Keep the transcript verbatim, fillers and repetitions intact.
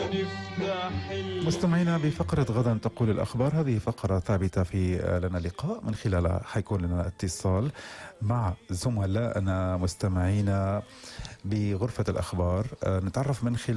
مستمعينا بفقرة غدا تقول الأخبار، هذه فقرة ثابتة في لنا لقاء من خلالها حيكون لنا اتصال مع زملائنا مستمعينا بغرفة الأخبار، نتعرف من خلال